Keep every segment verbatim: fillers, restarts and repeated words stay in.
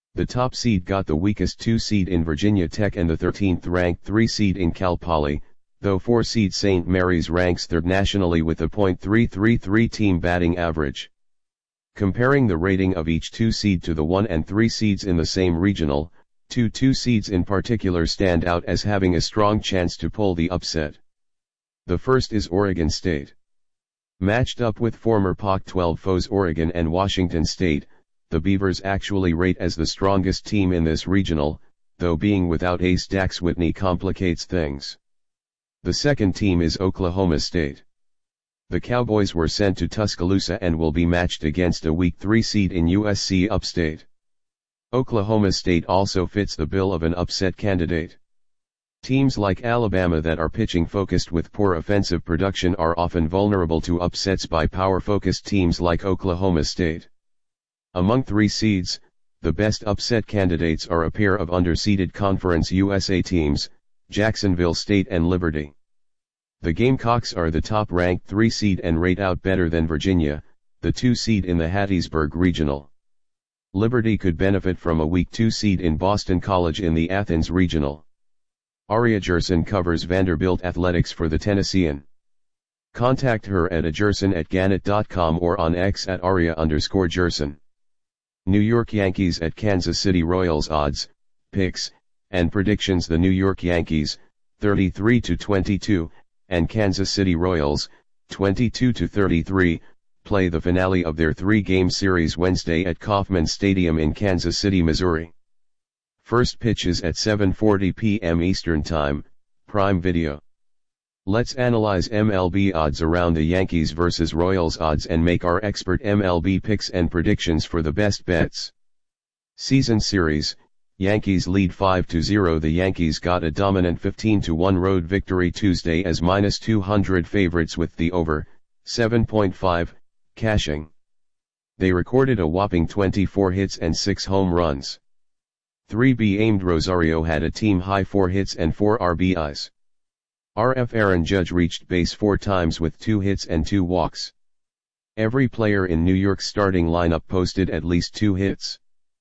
The top seed got the weakest two seed in Virginia Tech and the thirteenth ranked three seed in Cal Poly, though four seed Saint Mary's ranks third nationally with a point three three three team batting average. Comparing the rating of each two seed to the one and three seeds in the same regional, two two seeds in particular stand out as having a strong chance to pull the upset. The first is Oregon State. Matched up with former Pac twelve foes Oregon and Washington State, the Beavers actually rate as the strongest team in this regional, though being without ace Dax Whitney complicates things. The second team is Oklahoma State. The Cowboys were sent to Tuscaloosa and will be matched against a weak three seed in U S C Upstate. Oklahoma State also fits the bill of an upset candidate. Teams like Alabama that are pitching focused with poor offensive production are often vulnerable to upsets by power-focused teams like Oklahoma State. Among three seeds, the best upset candidates are a pair of underseeded Conference U S A teams, Jacksonville State and Liberty. The Gamecocks are the top-ranked three seed and rate out better than Virginia, the two seed in the Hattiesburg Regional. Liberty could benefit from a weak two seed in Boston College in the Athens Regional. Aria Gerson covers Vanderbilt athletics for the Tennessean. Contact her at ajerson at gannett dot com or on X at aria underscore Gerson. New York Yankees at Kansas City Royals odds, picks, and predictions. The New York Yankees, thirty-three to twenty-two, and Kansas City Royals, twenty-two to thirty-three, play the finale of their three-game series Wednesday at Kauffman Stadium in Kansas City, Missouri. First pitch is at seven forty p m Eastern Time, Prime Video. Let's analyze M L B odds around the Yankees versus Royals odds and make our expert M L B picks and predictions for the best bets. Season series, Yankees lead five to zero. The Yankees got a dominant fifteen to one road victory Tuesday as minus two hundred favorites with the over, seven point five, cashing. They recorded a whopping twenty-four hits and six home runs. three B aimed Rosario had a team-high four hits and four R B Is. R F Aaron Judge reached base four times with two hits and two walks. Every player in New York's starting lineup posted at least two hits.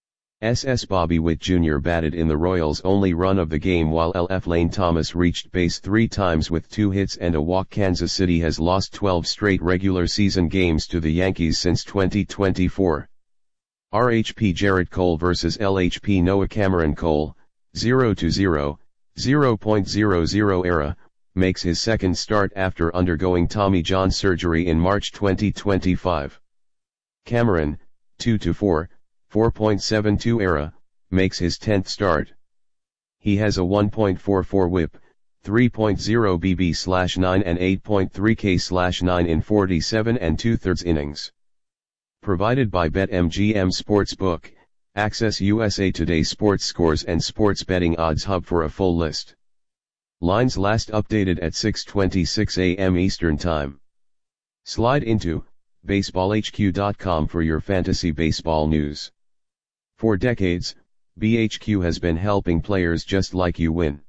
S S Bobby Witt Junior batted in the Royals' only run of the game while L F Lane Thomas reached base three times with two hits and a walk. Kansas City has lost twelve straight regular season games to the Yankees since twenty twenty-four. R H P Jarrett Cole versus L H P Noah Cameron Cole, zero to zero, zero point zero zero era, makes his second start after undergoing Tommy John surgery in March twenty twenty-five. Cameron, two to four, four point seven two era, makes his tenth start. He has a one point four four whip, three point oh B B slash nine and eight point three K slash nine in forty-seven and two-thirds innings. Provided by BetMGM Sportsbook, access U S A Today sports scores and sports betting odds hub for a full list. Lines last updated at six twenty-six a m Eastern Time. Slide into baseball H Q dot com for your fantasy baseball news. For decades, B H Q has been helping players just like you win.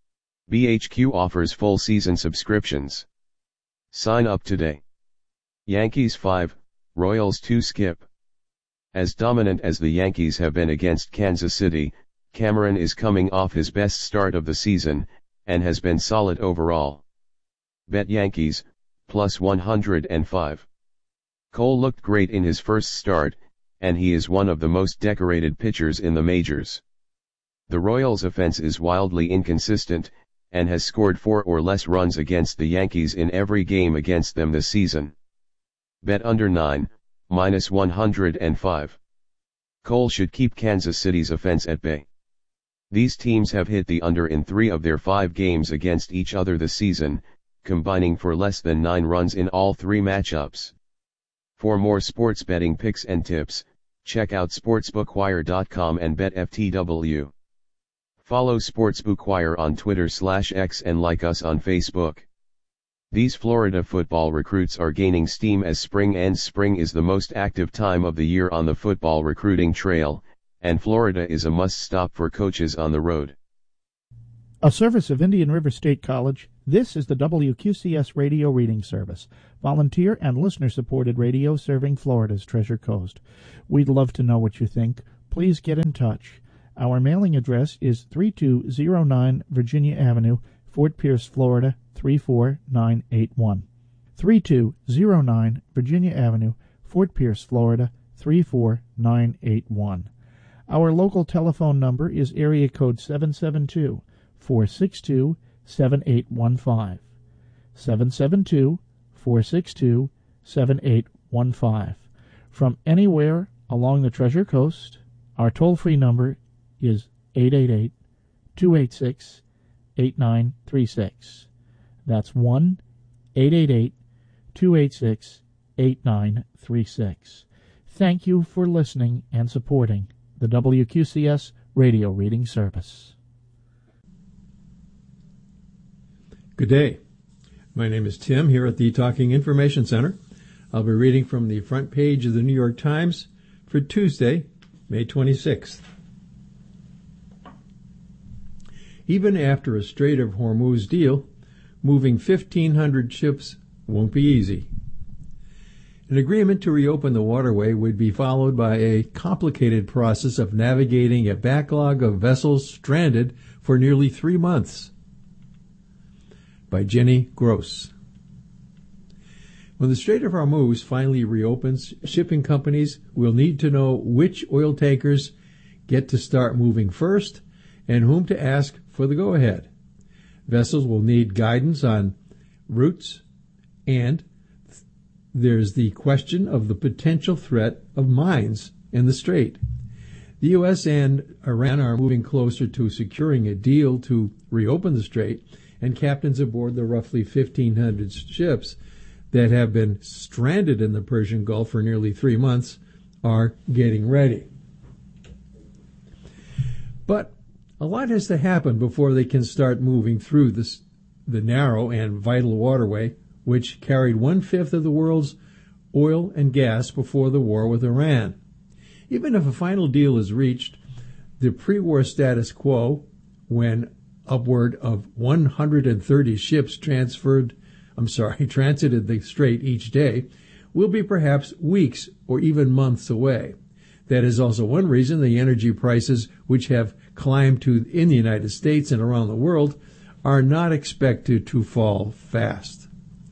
B H Q offers full season subscriptions. Sign up today. Yankees five, Royals two skip. As dominant as the Yankees have been against Kansas City, Cameron is coming off his best start of the season, and has been solid overall. Bet Yankees, plus one hundred five. Cole looked great in his first start, and he is one of the most decorated pitchers in the majors. The Royals' offense is wildly inconsistent, and has scored four or less runs against the Yankees in every game against them this season. Bet under nine, minus one hundred five. Cole should keep Kansas City's offense at bay. These teams have hit the under in three of their five games against each other this season, combining for less than nine runs in all three matchups. For more sports betting picks and tips, check out sportsbookwire dot com and BetFTW. Follow Sportsbookwire on Twitter slash X and like us on Facebook. These Florida football recruits are gaining steam as spring ends. Spring is the most active time of the year on the football recruiting trail, and Florida is a must-stop for coaches on the road. A service of Indian River State College, this is the W Q C S Radio Reading Service, volunteer and listener-supported radio serving Florida's Treasure Coast. We'd love to know what you think. please get in touch. Our mailing address is three two zero nine Virginia Avenue, Fort Pierce, Florida three four nine eight one. three two zero nine Virginia Avenue, Fort Pierce, Florida three four nine eight one. Our local telephone number is area code seven seven two, four six two, seven eight one five. seven seven two, four six two, seven eight one five. From anywhere along the Treasure Coast, our toll-free number is eight eight eight, two eight six, eight nine three six. That's one eight eight eight, two eight six, eight nine three six. Thank you for listening and supporting the W Q C S radio reading service. Good day. My name is Tim here at the Talking Information Center. I'll be reading from the front page of the New York Times for Tuesday, May twenty-sixth. Even after a Strait of Hormuz deal, moving fifteen hundred ships won't be easy. An agreement to reopen the waterway would be followed by a complicated process of navigating a backlog of vessels stranded for nearly three months. By Jenny Gross. When the Strait of Hormuz finally reopens, shipping companies will need to know which oil tankers get to start moving first and whom to ask for the go-ahead. Vessels will need guidance on routes, and there's the question of the potential threat of mines in the strait. The U S and Iran are moving closer to securing a deal to reopen the strait, and captains aboard the roughly fifteen hundred ships that have been stranded in the Persian Gulf for nearly three months are getting ready. But a lot has to happen before they can start moving through this, the narrow and vital waterway, which carried one-fifth of the world's oil and gas before the war with Iran. Even if a final deal is reached, the pre-war status quo, when upward of one hundred thirty ships transferred, I'm sorry, transited the strait each day, will be perhaps weeks or even months away. That is also one reason the energy prices, which have climbed to in the United States and around the world, are not expected to fall fast.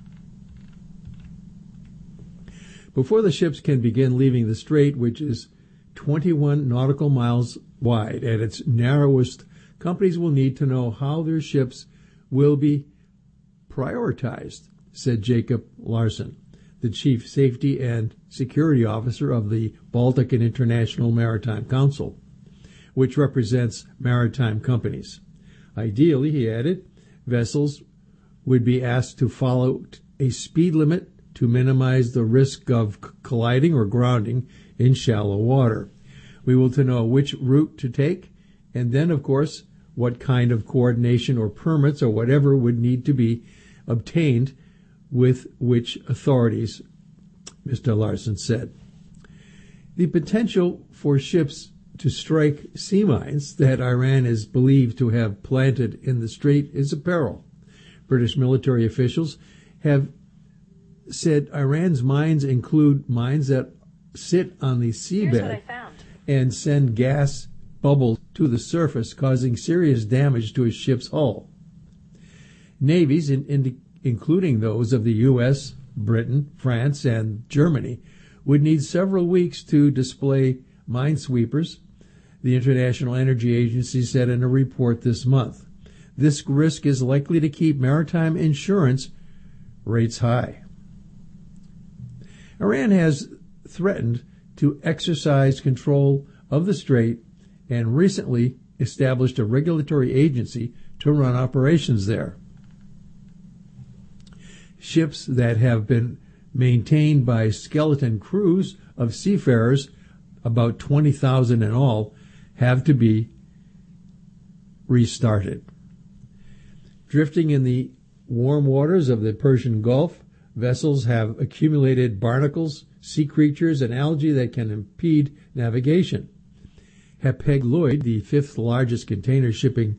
Before the ships can begin leaving the strait, which is twenty-one nautical miles wide at its narrowest, companies will need to know how their ships will be prioritized, said Jacob Larson, the Chief Safety and Security Officer of the Baltic and International Maritime Council, which represents maritime companies. Ideally, he added, vessels would be asked to follow a speed limit to minimize the risk of colliding or grounding in shallow water. We will to know which route to take, and then, of course, what kind of coordination or permits or whatever would need to be obtained with which authorities, Mister Larson said. The potential for ships to strike sea mines that Iran is believed to have planted in the strait is a peril. British military officials have said Iran's mines include mines that sit on the seabed and send gas bubbles to the surface, causing serious damage to a ship's hull. Navies, in, in, including those of the U S, Britain, France, and Germany, would need several weeks to display minesweepers, the International Energy Agency said in a report this month. This risk is likely to keep maritime insurance rates high. Iran has threatened to exercise control of the strait and recently established a regulatory agency to run operations there. Ships that have been maintained by skeleton crews of seafarers, about twenty thousand in all, have to be restarted. Drifting in the warm waters of the Persian Gulf, vessels have accumulated barnacles, sea creatures, and algae that can impede navigation. Hapag-Lloyd, the fifth largest container shipping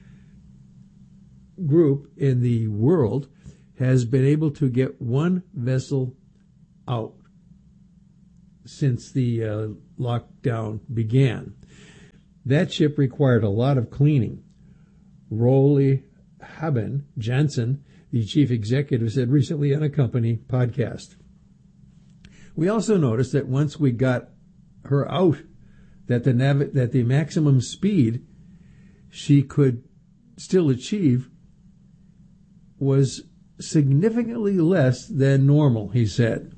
group in the world, has been able to get one vessel out. since the uh, lockdown began. That ship required a lot of cleaning. Rolly Haben Jansen, the chief executive, said recently on a company podcast. We also noticed that once we got her out, that the nav- that the maximum speed she could still achieve was significantly less than normal, he said.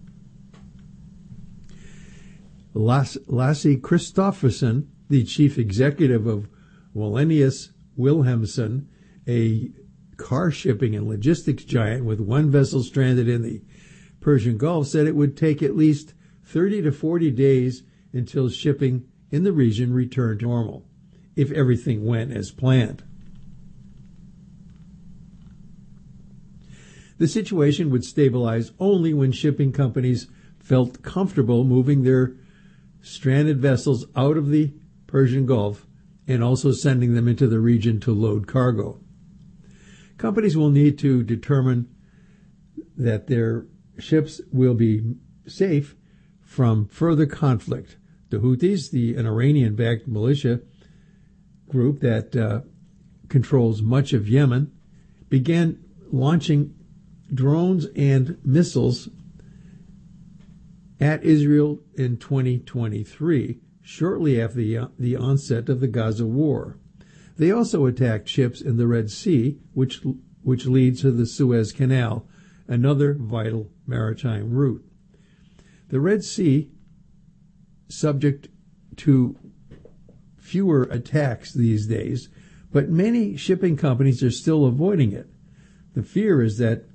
Lasse Kristofferson, the chief executive of Wallenius Wilhelmsen, a car shipping and logistics giant with one vessel stranded in the Persian Gulf, said it would take at least thirty to forty days until shipping in the region returned to normal, if everything went as planned. The situation would stabilize only when shipping companies felt comfortable moving their stranded vessels out of the Persian Gulf and also sending them into the region to load cargo. Companies will need to determine that their ships will be safe from further conflict. The Houthis, the an Iranian-backed militia group that uh, controls much of Yemen, began launching drones and missiles at Israel in twenty twenty-three, shortly after the, uh, the onset of the Gaza war. They also attacked ships in the Red Sea, which which leads to the Suez Canal, another vital maritime route. The Red Sea, subject to fewer attacks these days, but many shipping companies are still avoiding it. The fear is that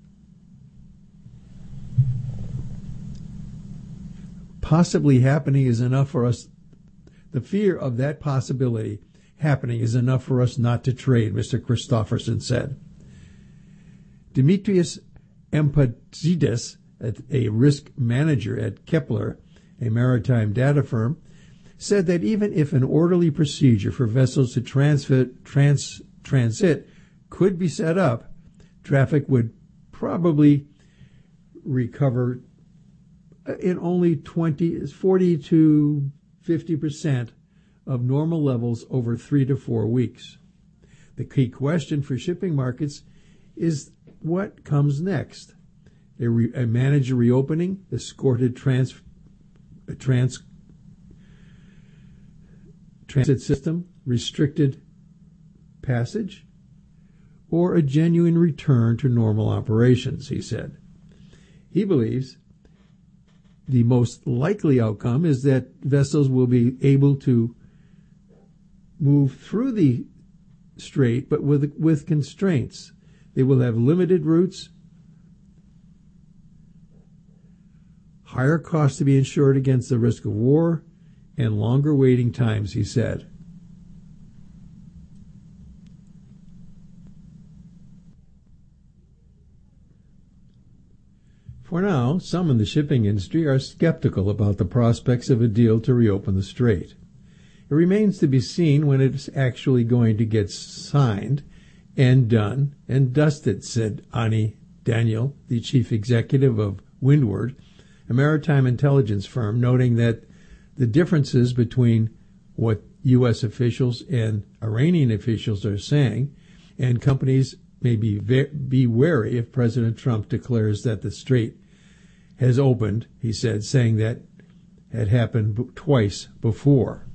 possibly happening is enough for us. The fear of that possibility happening is enough for us not to trade, Mister Kristofferson said. Demetrius Empatidis, a risk manager at Kepler, a maritime data firm, said that even if an orderly procedure for vessels to transfer, trans, transit could be set up, traffic would probably recover in only twenty, forty to fifty percent of normal levels over three to four weeks. The key question for shipping markets is what comes next. A, re, a managed reopening, escorted trans, a trans, transit system, restricted passage, or a genuine return to normal operations, he said. He believes the most likely outcome is that vessels will be able to move through the strait, but with with constraints. They will have limited routes, higher costs to be insured against the risk of war, and longer waiting times, he said. For now, some in the shipping industry are skeptical about the prospects of a deal to reopen the strait. It remains to be seen when it's actually going to get signed and done and dusted, said Ani Daniel, the chief executive of Windward, a maritime intelligence firm, noting that the differences between what U S officials and Iranian officials are saying, and companies may be, be wary if President Trump declares that the strait has opened, he said, saying that had happened twice before.